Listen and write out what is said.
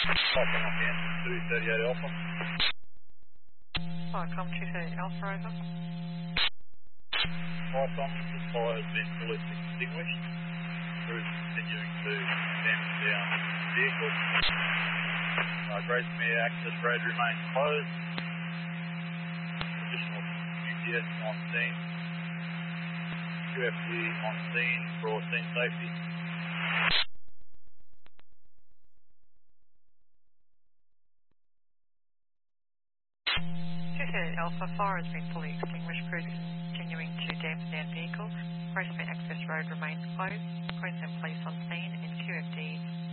Popping up in 238 Alpha. Welcome to the Alpha over. Python, the fire has been fully extinguished. Crew is continuing to damage down the vehicle. Gracemere access road remains closed. Additional UPS on scene. QFD on scene for scene safety. Alpha, fire has been fully extinguished. Crew continuing to damage down vehicle. Gracemere access road remains closed. Queensland Police on scene and QFD